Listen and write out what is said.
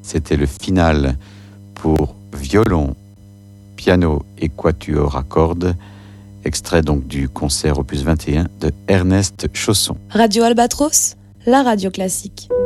C'était le final pour violon, piano et quatuor à cordes, extrait donc du concert opus 21 de Ernest Chausson. Radio Albatros, la radio classique.